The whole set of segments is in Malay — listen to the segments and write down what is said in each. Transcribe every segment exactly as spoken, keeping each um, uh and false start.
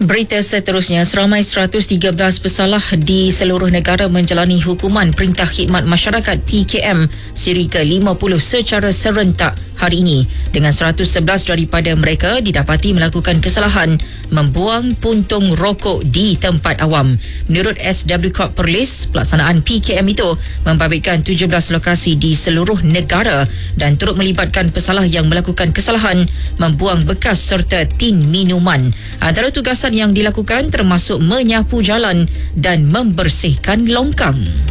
Berita seterusnya, seramai seratus tiga belas pesalah di seluruh negara menjalani hukuman Perintah Khidmat Masyarakat P K M siri ke lima puluh secara serentak hari ini, dengan seratus sebelas daripada mereka didapati melakukan kesalahan membuang puntung rokok di tempat awam. Menurut S W Corp Perlis, pelaksanaan P K M itu membabitkan tujuh belas lokasi di seluruh negara dan turut melibatkan pesalah yang melakukan kesalahan membuang bekas serta tin minuman. Antara tugasan yang dilakukan termasuk menyapu jalan dan membersihkan longkang.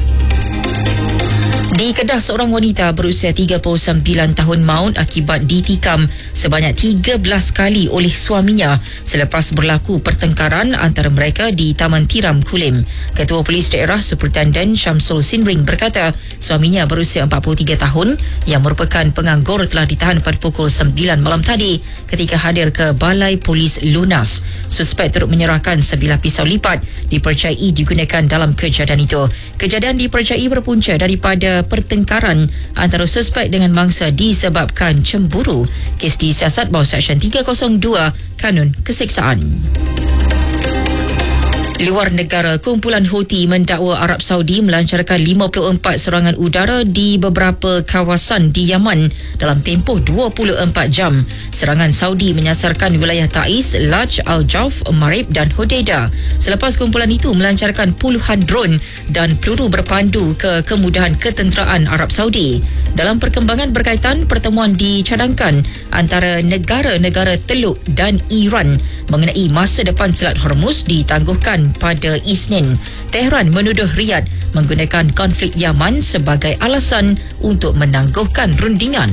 Di Kedah, seorang wanita berusia tiga puluh sembilan tahun maut akibat ditikam sebanyak tiga belas kali oleh suaminya selepas berlaku pertengkaran antara mereka di Taman Tiram Kulim. Ketua Polis Daerah Superintenden Syamsul Sinring berkata suaminya berusia empat puluh tiga tahun yang merupakan penganggur telah ditahan pada pukul sembilan malam tadi ketika hadir ke Balai Polis Lunas. Suspek turut menyerahkan sebilah pisau lipat dipercayai digunakan dalam kejadian itu. Kejadian dipercayai berpunca daripada pertengkaran antara suspek dengan mangsa disebabkan cemburu. Kes disiasat bawah Seksyen tiga kosong dua Kanun Keseksaan. Luar negara, kumpulan Houthi mendakwa Arab Saudi melancarkan lima puluh empat serangan udara di beberapa kawasan di Yaman dalam tempoh dua puluh empat jam. Serangan Saudi menyasarkan wilayah Taiz, Laj, Al-Jauf, Marib dan Hodeidah. Selepas kumpulan itu melancarkan puluhan drone dan peluru berpandu ke kemudahan ketenteraan Arab Saudi. Dalam perkembangan berkaitan, pertemuan dicadangkan antara negara-negara Teluk dan Iran mengenai masa depan Selat Hormuz ditangguhkan pada Isnin. Tehran menuduh Riyadh menggunakan konflik Yaman sebagai alasan untuk menangguhkan rundingan.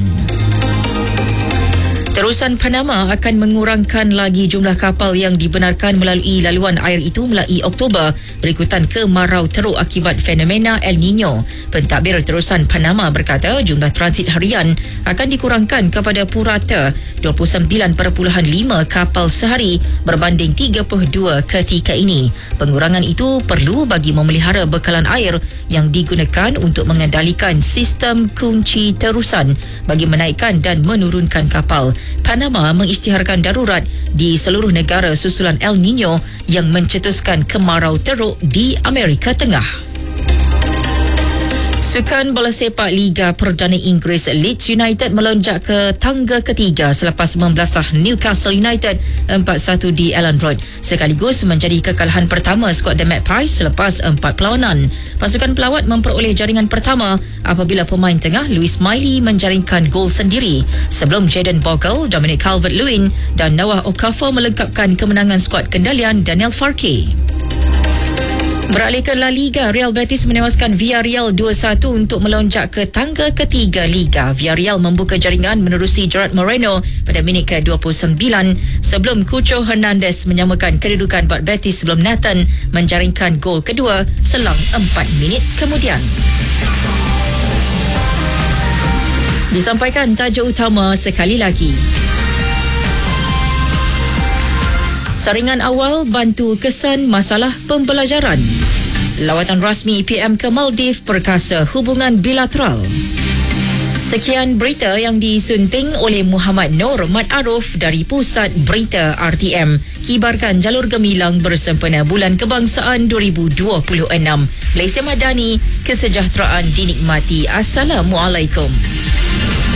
Terusan Panama akan mengurangkan lagi jumlah kapal yang dibenarkan melalui laluan air itu mulai Oktober berikutan kemarau teruk akibat fenomena El Nino. Pentadbir Terusan Panama berkata jumlah transit harian akan dikurangkan kepada purata dua puluh sembilan perpuluhan lima kapal sehari berbanding tiga puluh dua ketika ini. Pengurangan itu perlu bagi memelihara bekalan air yang digunakan untuk mengendalikan sistem kunci terusan bagi menaikkan dan menurunkan kapal. Panama mengisytiharkan darurat di seluruh negara susulan El Nino yang mencetuskan kemarau teruk di Amerika Tengah. Sukan bola sepak Liga Perdana Inggeris, Leeds United melonjak ke tangga ketiga selepas membelasah Newcastle United empat satu di Elland Road, sekaligus menjadi kekalahan pertama skuad The Magpies selepas empat perlawanan. Pasukan pelawat memperoleh jaringan pertama apabila pemain tengah Lewis Miley menjaringkan gol sendiri sebelum Jayden Bogle, Dominic Calvert-Lewin dan Noah Okafor melengkapkan kemenangan skuad kendalian Daniel Farke. Beralih ke La Liga, Real Betis menewaskan Villarreal dua satu untuk melonjak ke tangga ketiga Liga. Villarreal membuka jaringan menerusi Gerard Moreno pada minit ke dua puluh sembilan sebelum Cucho Hernandez menyamakan kedudukan buat Betis sebelum Nathan menjaringkan gol kedua selang empat minit kemudian. Disampaikan tajuk utama sekali lagi. Saringan awal bantu kesan masalah pembelajaran. Lawatan rasmi P M ke Maldives perkasa hubungan bilateral. Sekian berita yang disunting oleh Muhammad Nur Mat Aruf dari Pusat Berita R T M. Kibarkan jalur gemilang bersempena Bulan Kebangsaan dua ribu dua puluh enam. Malaysia Madani, kesejahteraan dinikmati. Assalamualaikum.